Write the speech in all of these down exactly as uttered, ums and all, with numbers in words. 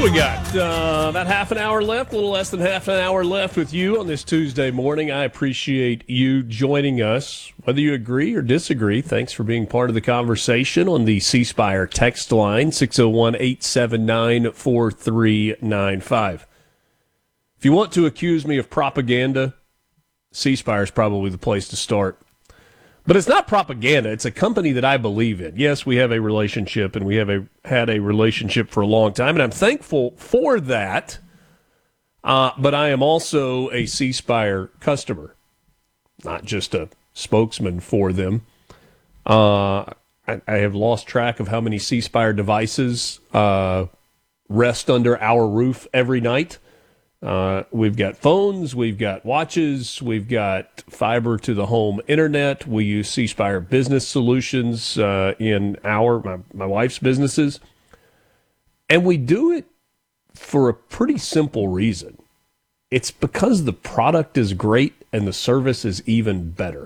We got uh, about half an hour left, a little less than half an hour left with you on this Tuesday morning. I appreciate you joining us. Whether you agree or disagree, thanks for being part of the conversation on the C Spire text line, six oh one, eight seven nine, four three nine five. If you want to accuse me of propaganda, C Spire is probably the place to start. But it's not propaganda. It's a company that I believe in. Yes, we have a relationship, and we have a had a relationship for a long time, and I'm thankful for that. Uh, but I am also a C Spire customer, not just a spokesman for them. Uh, I, I have lost track of how many C Spire devices uh, rest under our roof every night. Uh, we've got phones, we've got watches, we've got fiber to the home internet. We use C Spire Business Solutions uh, in our my, my wife's businesses, and we do it for a pretty simple reason. It's because the product is great and the service is even better.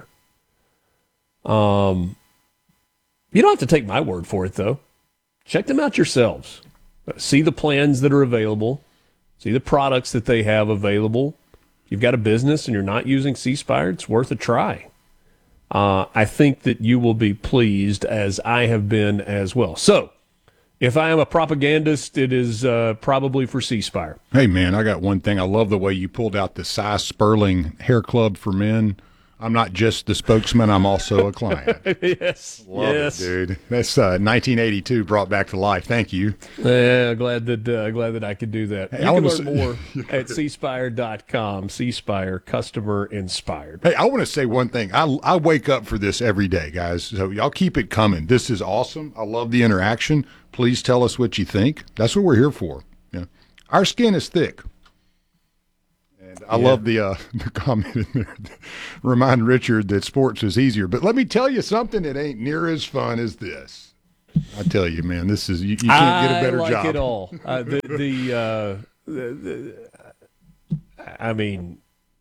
Um, you don't have to take my word for it, though. Check them out yourselves. See the plans that are available. See the products that they have available. If you've got a business and you're not using C Spire, it's worth a try. Uh, I think that you will be pleased, as I have been as well. So, if I am a propagandist, it is uh, probably for C Spire. Hey, man, I got one thing. I love the way you pulled out the Cy Sperling Hair Club for Men. I'm not just the spokesman, I'm also a client. Yes. Love yes. it, dude. That's uh, nineteen eighty-two brought back to life. Thank you. Yeah, glad that uh, glad that I could do that. Hey, you I can learn say, more at c spire dot com. C Spire, customer inspired. Hey, I want to say one thing. I, I wake up for this every day, guys, so y'all keep it coming. This is awesome. I love the interaction. Please tell us what you think. That's what we're here for. Yeah. Our skin is thick. I yeah. love the uh, the comment in there. Remind Richard that sports is easier. But let me tell you something that ain't near as fun as this. I tell you, man, this is you, you can't get a better I like job. it all. Uh, the the, uh, the, the I mean,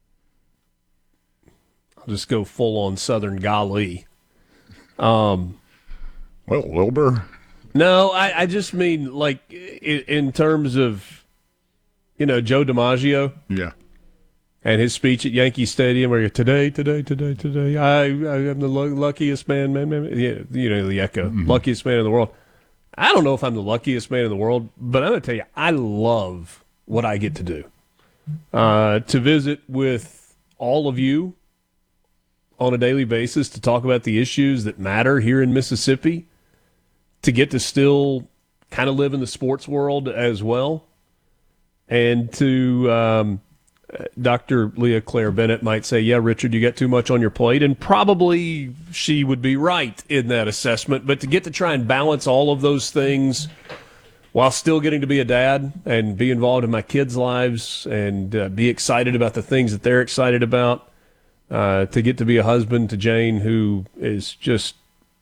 I'll just go full on Southern golly. Um, well, Wilbur. No, I, I just mean like in, in terms of, you know, Joe DiMaggio. Yeah. And his speech at Yankee Stadium, where you're today, today, today, today, I, I am the lu- luckiest man, man, man, yeah, you know, the echo, mm-hmm. luckiest man in the world. I don't know if I'm the luckiest man in the world, but I'm going to tell you, I love what I get to do. Uh, to visit with all of you on a daily basis, to talk about the issues that matter here in Mississippi, to get to still kind of live in the sports world as well, and to... Um, Doctor Leah Claire Bennett might say, yeah, Richard, you got too much on your plate, and probably she would be right in that assessment, but to get to try and balance all of those things while still getting to be a dad and be involved in my kids' lives and uh, be excited about the things that they're excited about, uh, to get to be a husband to Jane, who is just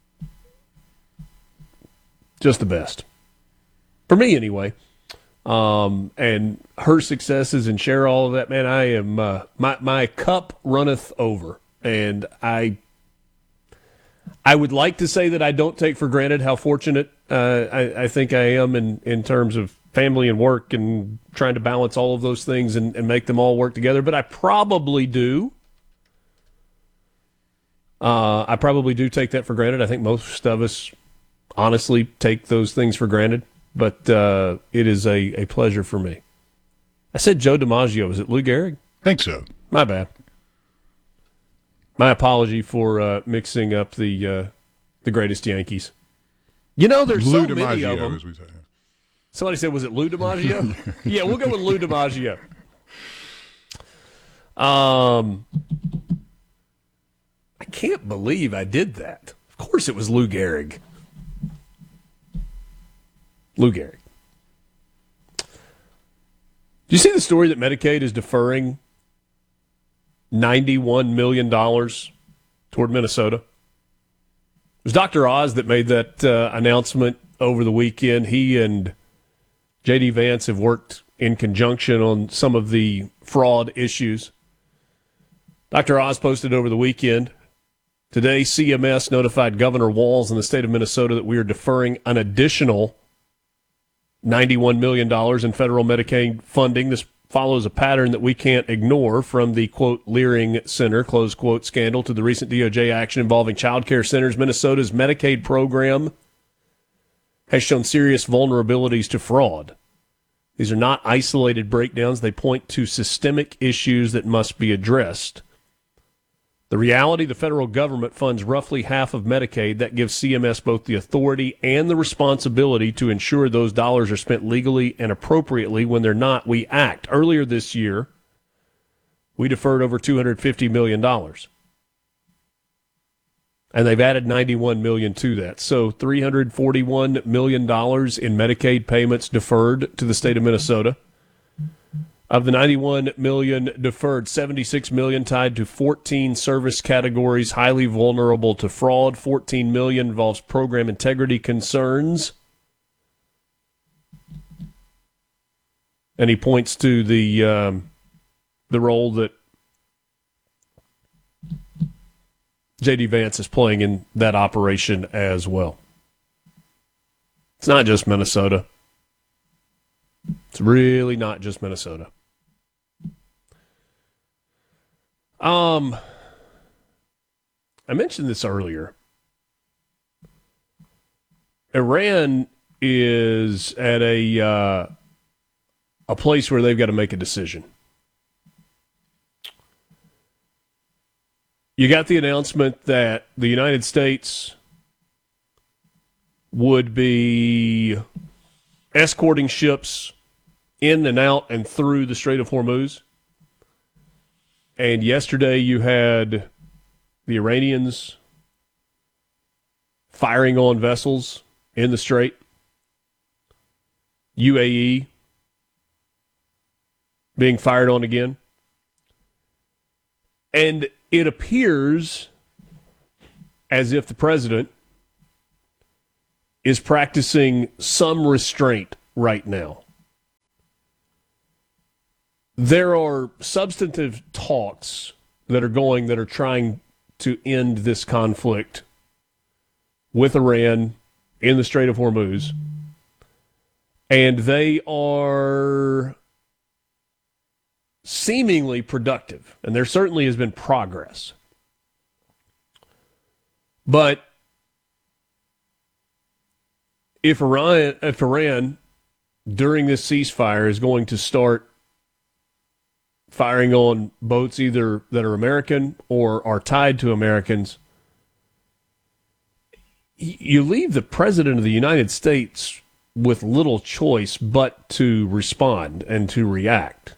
just the best. For me, anyway. Um, and her successes and share all of that, man, I am, uh, my, my cup runneth over, and I, I would like to say that I don't take for granted how fortunate, uh, I, I think I am in, in terms of family and work and trying to balance all of those things and, and make them all work together. But I probably do. Uh, I probably do take that for granted. I think most of us honestly take those things for granted. But uh, it is a, a pleasure for me. I said Joe DiMaggio. Is it Lou Gehrig? Think so. My bad. My apology for uh, mixing up the uh, the greatest Yankees. You know, there's Lou so DiMaggio, many of them. As we say. Somebody said, was it Lou DiMaggio? Yeah, we'll go with Lou DiMaggio. Um, I can't believe I did that. Of course it was Lou Gehrig. Lou Gehrig. Do you see the story that Medicaid is deferring ninety-one million dollars toward Minnesota? It was Doctor Oz that made that uh, announcement over the weekend. He and J D. Vance have worked in conjunction on some of the fraud issues. Doctor Oz posted over the weekend, today C M S notified Governor Walz in the state of Minnesota that we are deferring an additional ninety-one million dollars in federal Medicaid funding. This follows a pattern that we can't ignore, from the, quote, Leering Center, close quote, scandal to the recent D O J action involving child care centers. Minnesota's Medicaid program has shown serious vulnerabilities to fraud. These are not isolated breakdowns. They point to systemic issues that must be addressed. The reality, the federal government funds roughly half of Medicaid. That gives C M S both the authority and the responsibility to ensure those dollars are spent legally and appropriately. When they're not, we act. Earlier this year, we deferred over two hundred fifty million dollars. And they've added ninety-one million dollars to that. So three hundred forty-one million dollars in Medicaid payments deferred to the state of Minnesota. Of the ninety-one million dollars deferred, seventy-six million dollars tied to fourteen service categories highly vulnerable to fraud. fourteen million dollars involves program integrity concerns. And he points to the um, the role that J D. Vance is playing in that operation as well. It's not just Minnesota. It's really not just Minnesota. Um, I mentioned this earlier. Iran is at a uh, a place where they've got to make a decision. You got the announcement that the United States would be escorting ships in and out and through the Strait of Hormuz. And yesterday you had the Iranians firing on vessels in the Strait. U A E being fired on again. And it appears as if the president is practicing some restraint right now. There are substantive talks that are going that are trying to end this conflict with Iran in the Strait of Hormuz. And they are seemingly productive, and there certainly has been progress. But if Iran, if Iran during this ceasefire is going to start firing on boats either that are American or are tied to Americans, you leave the President of the United States with little choice but to respond and to react.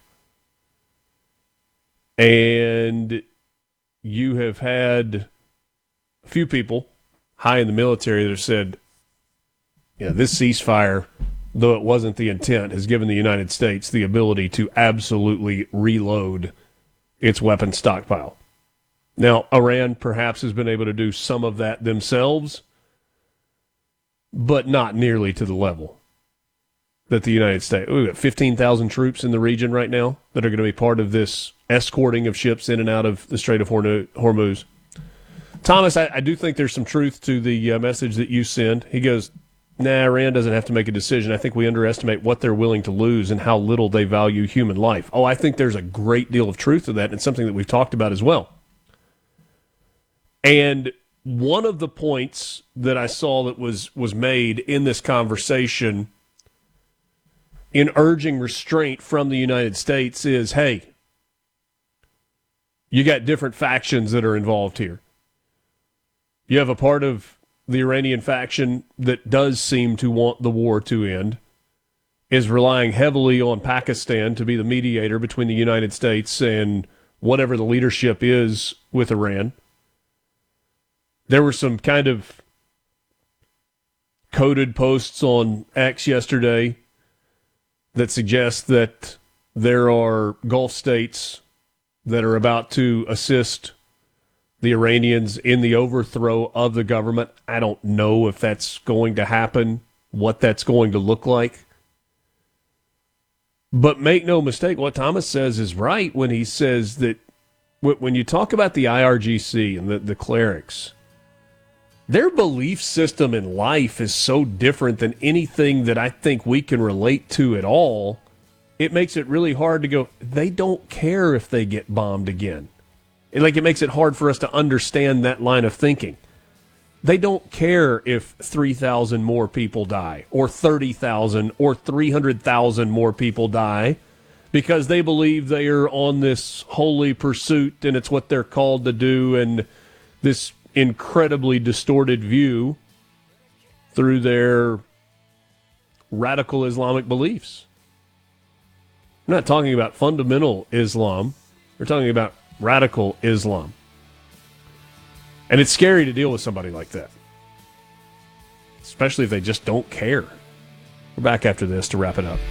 And you have had a few people high in the military that have said, yeah, this ceasefire, though it wasn't the intent, has given the United States the ability to absolutely reload its weapon stockpile. Now, Iran perhaps has been able to do some of that themselves, but not nearly to the level that the United States. We've got fifteen thousand troops in the region right now that are going to be part of this escorting of ships in and out of the Strait of Hormuz. Thomas, I, I do think there's some truth to the uh, message that you send. He goes, nah, Iran doesn't have to make a decision. I think we underestimate what they're willing to lose and how little they value human life. Oh, I think there's a great deal of truth to that, and it's something that we've talked about as well. And one of the points that I saw that was, was made in this conversation in urging restraint from the United States is, hey, you got different factions that are involved here. You have a part of the Iranian faction that does seem to want the war to end, is relying heavily on Pakistan to be the mediator between the United States and whatever the leadership is with Iran. There were some kind of coded posts on X yesterday that suggest that there are Gulf states that are about to assist the Iranians in the overthrow of the government. I don't know if that's going to happen, what that's going to look like. But make no mistake, what Thomas says is right when he says that when you talk about the I R G C and the, the clerics, Their belief system in life is so different than anything that I think we can relate to at all. It makes it really hard to go, they don't care if they get bombed again. It, like, it makes it hard for us to understand that line of thinking. They don't care if three thousand more people die, or thirty thousand, or three hundred thousand more people die, because they believe they are on this holy pursuit and it's what they're called to do, and this incredibly distorted view through their radical Islamic beliefs. We're not talking about fundamental Islam. We're talking about radical Islam. And it's scary to deal with somebody like that, especially if they just don't care. We're back after this to wrap it up.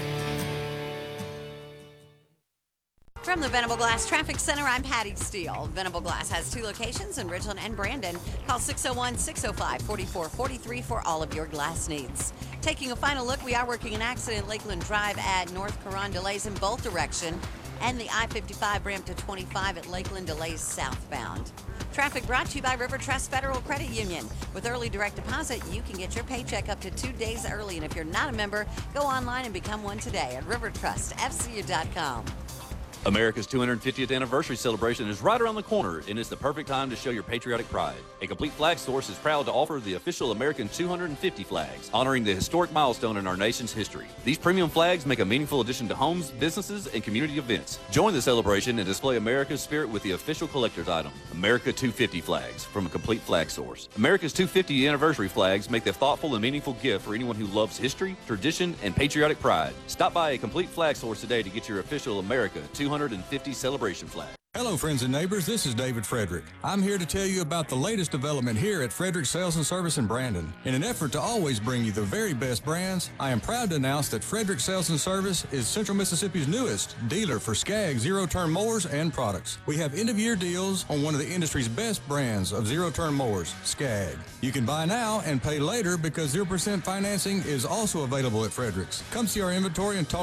From the Venable Glass Traffic Center, I'm Patty Steele. Venable Glass has two locations in Ridgeland and Brandon. Call six oh one, six oh five, four four four three for all of your glass needs. Taking a final look, we are working an accident Lakeland Drive at North Caron, delays in both direction, and the I fifty-five ramp to twenty-five at Lakeland, delays southbound. Traffic brought to you by River Trust Federal Credit Union. With early direct deposit, you can get your paycheck up to two days early, and if you're not a member, go online and become one today at river trust f c u dot com. America's two hundred fiftieth anniversary celebration is right around the corner, and it's the perfect time to show your patriotic pride. A Complete Flag Source is proud to offer the official American two hundred fifty flags, honoring the historic milestone in our nation's history. These premium flags make a meaningful addition to homes, businesses, and community events. Join the celebration and display America's spirit with the official collector's item, America two fifty flags from a Complete Flag Source. America's two hundred fiftieth anniversary flags make the thoughtful and meaningful gift for anyone who loves history, tradition, and patriotic pride. Stop by a Complete Flag Source today to get your official America two hundred fifty celebration flag. Hello, friends and neighbors. This is David Frederick. I'm here to tell you about the latest development here at Frederick Sales and Service in Brandon. In an effort to always bring you the very best brands, I am proud to announce that Frederick Sales and Service is Central Mississippi's newest dealer for Skag zero-turn mowers and products. We have end-of-year deals on one of the industry's best brands of zero-turn mowers, Skag. You can buy now and pay later because zero percent financing is also available at Frederick's. Come see our inventory and talk